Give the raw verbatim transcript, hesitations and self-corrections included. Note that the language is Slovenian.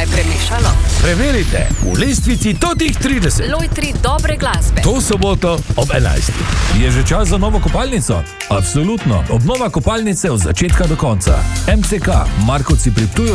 premešalo? Preverite v lestvici Totih trideset. Lojtri dobre glasbe. To soboto ob enajstih. Je že čas za novo kopalnico? Absolutno. Obnova kopalnice od začetka do konca. M C K, Markovci pri Ptuju